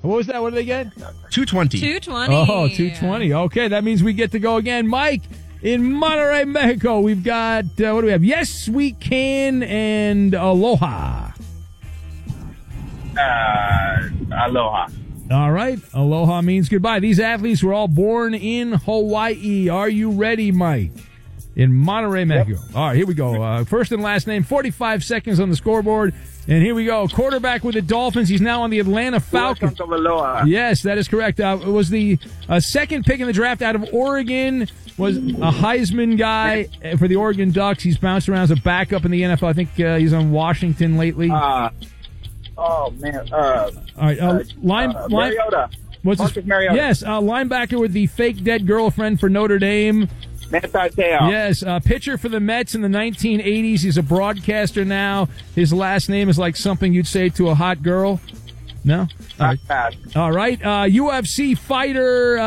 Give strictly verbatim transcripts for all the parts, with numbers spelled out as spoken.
What was that? What did they get? two twenty. two twenty. Oh, two twenty. Okay, that means we get to go again. Mike, in Monterrey, Mexico, we've got, uh, what do we have? Yes, we can, and Aloha. Uh, aloha. All right. Aloha means goodbye. These athletes were all born in Hawaii. Are you ready, Mike? In Monterrey, Mexico. Yep. All right, here we go. Uh, first and last name, forty-five seconds on the scoreboard. And here we go. Quarterback with the Dolphins. He's now on the Atlanta Falcons. Yes, that is correct. Uh, it was the uh, second pick in the draft out of Oregon. Was a Heisman guy for the Oregon Ducks. He's bounced around as a backup in the N F L. I think uh, he's on Washington lately. Uh, oh, man. Uh, All right. Uh, uh, line, uh, line, Mariota. What's Marcus his, Mariota. Yes, uh, linebacker with the fake dead girlfriend for Notre Dame. Yes, uh, pitcher for the Mets in the nineteen eighties. He's a broadcaster now. His last name is like something you'd say to a hot girl. No? All right. All right. Uh, U F C fighter,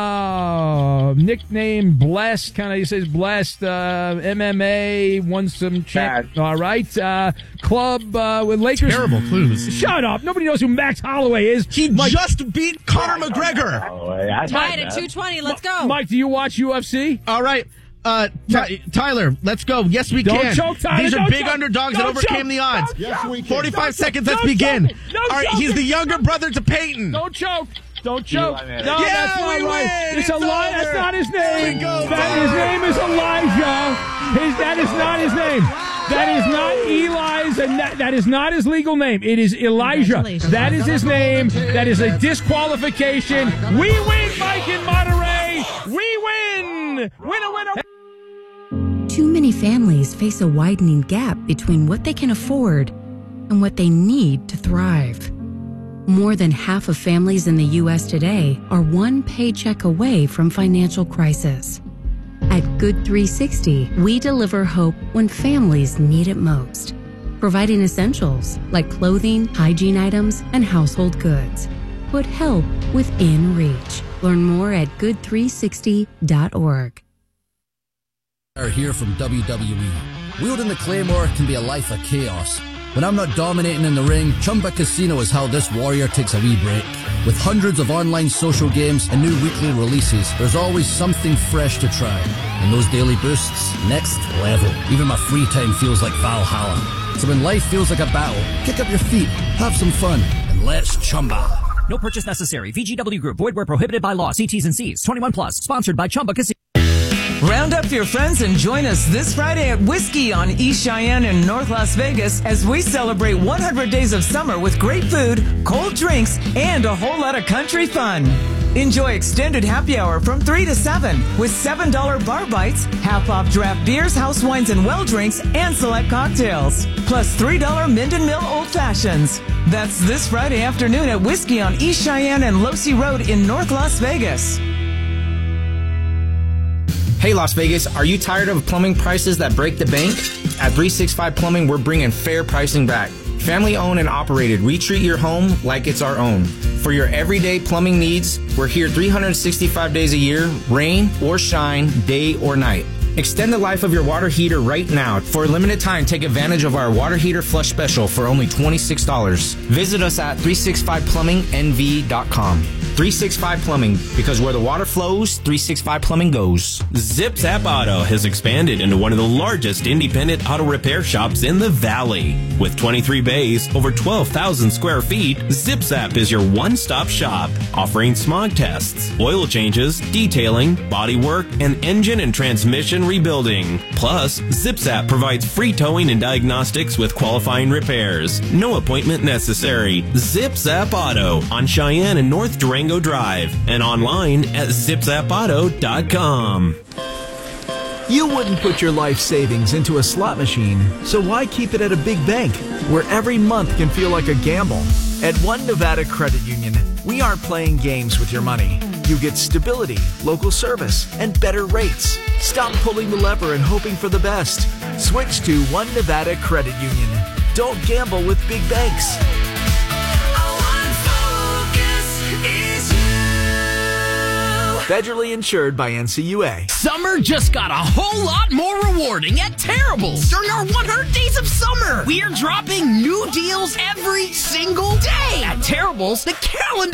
uh, nickname Blessed. Kind of, he says Blessed. Uh, M M A, won some champ. All right. Uh, club uh, with Lakers. Terrible clues. Shut up. Nobody knows who Max Holloway is. He Mike, just beat Conor McGregor. Tied at two twenty. Let's go. Mike, do you watch U F C? All right. Uh, Ty- Tyler, let's go. Yes, we don't can. Choke, Tyler, These are don't big choke. underdogs Don't that overcame choke. the odds. Yes, we can. forty-five Don't seconds. choke. Let's begin. No All right, choking. he's the younger brother to Peyton. Don't choke. Don't choke. No, yeah, that's not we right. win. It's, It's a lie. over. That's not his name. Go, that, his name is Elijah. His, that is not his name. That is not Eli's, and that, that is not his legal name. It is Elijah. That is his name. That is a disqualification. We win, Mike in Monterey. We win. Winner, winner. Too many families face a widening gap between what they can afford and what they need to thrive. More than half of families in the U S today are one paycheck away from financial crisis. At Good three sixty, we deliver hope when families need it most, providing essentials like clothing, hygiene items, and household goods. Put help within reach. Learn more at good three sixty dot org. Are here from W W E. Wielding the Claymore can be a life of chaos. When I'm not dominating in the ring, Chumba Casino is how this warrior takes a wee break. With hundreds of online social games and new weekly releases, there's always something fresh to try. And those daily boosts, next level. Even my free time feels like Valhalla. So when life feels like a battle, kick up your feet, have some fun, and let's Chumba. No purchase necessary. V G W Group. Void where prohibited by law. See T's and C's. twenty-one plus. Sponsored by Chumba Casino. Round up your friends and join us this Friday at Whiskey on East Cheyenne in North Las Vegas as we celebrate one hundred days of summer with great food, cold drinks, and a whole lot of country fun. Enjoy extended happy hour from three to seven with seven dollar bar bites, half-off draft beers, house wines, and well drinks, and select cocktails. Plus three dollar Minden Mill Old Fashions. That's this Friday afternoon at Whiskey on East Cheyenne and Losee Road in North Las Vegas. Hey Las Vegas, are you tired of plumbing prices that break the bank? At three sixty-five Plumbing, we're bringing fair pricing back. Family owned and operated, we treat your home like it's our own. For your everyday plumbing needs, we're here three hundred sixty-five days a year, rain or shine, day or night. Extend the life of your water heater right now. For a limited time, take advantage of our water heater flush special for only twenty-six dollars. Visit us at three sixty-five plumbing N V dot com. three sixty-five Plumbing, because where the water flows, three sixty-five Plumbing goes. Zip Zap Auto has expanded into one of the largest independent auto repair shops in the Valley. With twenty-three bays, over twelve thousand square feet, Zip Zap is your one-stop shop, offering smog tests, oil changes, detailing, body work, and engine and transmission rebuilding. Plus, Zip Zap provides free towing and diagnostics with qualifying repairs. No appointment necessary. Zip Zap Auto on Cheyenne and North Durango Drive and online at zip zap auto dot com. You wouldn't put your life savings into a slot machine, so why keep it at a big bank where every month can feel like a gamble? At One Nevada Credit Union, we aren't playing games with your money. You get stability, local service, and better rates. Stop pulling the lever and hoping for the best. Switch to One Nevada Credit Union. Don't gamble with big banks. Federally insured by N C U A. Summer just got a whole lot more rewarding at Terrible's. During our one hundred days of summer, we are dropping new deals every single day. At Terrible's, the calendar